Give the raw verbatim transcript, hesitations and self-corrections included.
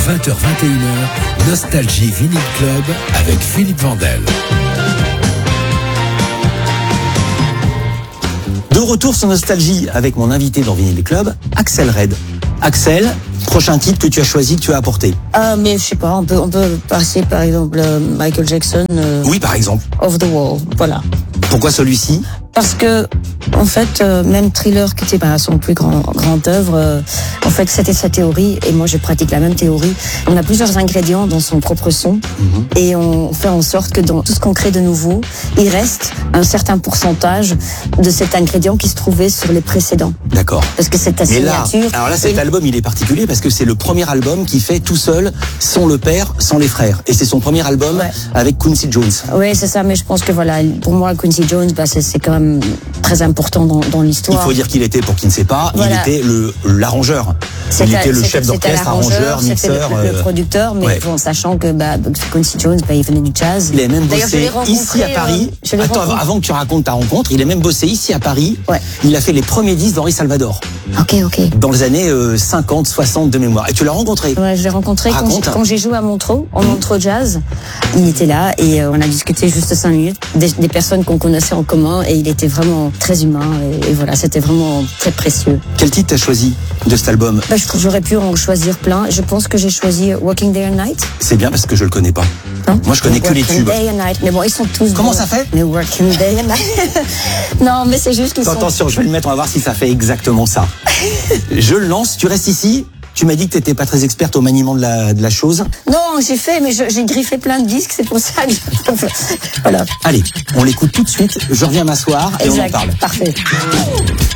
vingt heures vingt et une heures, Nostalgie Vinyl Club avec Philippe Vandel. De retour sur Nostalgie avec mon invité dans Vinyl Club, Axel Red. Axel, prochain titre que tu as choisi, que tu as apporté. Ah, mais je sais pas, on peut, on peut passer par exemple euh, Michael Jackson. Euh, Oui, par exemple. Off the Wall, voilà. Pourquoi celui-ci ? Parce que, en fait, euh, même Thriller, qui était bah, son plus grand, grand œuvre, euh, en fait, c'était sa théorie, et moi je pratique la même théorie. On a plusieurs ingrédients dans son propre son, mm-hmm. et on fait en sorte que dans tout ce qu'on crée de nouveau, il reste un certain pourcentage de cet ingrédient qui se trouvait sur les précédents. D'accord. Parce que c'est ta Mais là, signature. alors là, cet et... album, il est particulier parce que c'est le premier album qu'il fait tout seul, sans le père, sans les frères. Et c'est son premier album ouais. avec Quincy Jones. Oui, c'est ça, mais je pense que voilà, pour moi, Quincy Jones, bah, c'est, c'est quand même très important dans, dans l'histoire. Il faut dire qu'il était, pour qui ne sait pas, voilà. il était le, l'arrangeur. C'était, il était le c'était, chef d'orchestre, arrangeur, mixeur. C'était le, le producteur, mais ouais. bon, sachant que bah, Quincy Jones, bah, il venait du jazz. Il a même bossé ici à Paris. Euh, Attends, rencontré... avant que tu racontes ta rencontre, il a même bossé ici à Paris. Ouais. Il a fait les premiers disques d'Henri Salvador. Ok, ok. Dans les années euh, cinquante, soixante de mémoire. Et tu l'as rencontré ? Ouais, je l'ai rencontré quand j'ai, quand j'ai joué à Montreux, en mmh. Montreux Jazz. Il était là et euh, on a discuté juste cinq minutes. Des, des personnes qu'on connaissait en commun et il était vraiment très humain et, et voilà, c'était vraiment très précieux. Quel titre t'as choisi de cet album ? Bah, je trouve j'aurais pu en choisir plein. Je pense que j'ai choisi Working Day and Night. C'est bien parce que je le connais pas. Non. Moi, je connais que les tubes. Working Day and Night. Mais bon, ils sont tous. Comment bons. ça fait ? Mais Working Day and Night. Non, mais c'est juste qu'ils sont. Attention, je vais le mettre. On va voir si ça fait exactement ça. Je le lance. Tu restes ici. Tu m'as dit que tu n'étais pas très experte au maniement de la, de la chose. Non, j'ai fait, mais je, j'ai griffé plein de disques, c'est pour ça que je... Voilà. Allez, on l'écoute tout de suite. Je reviens m'asseoir et exact. on en parle. Parfait.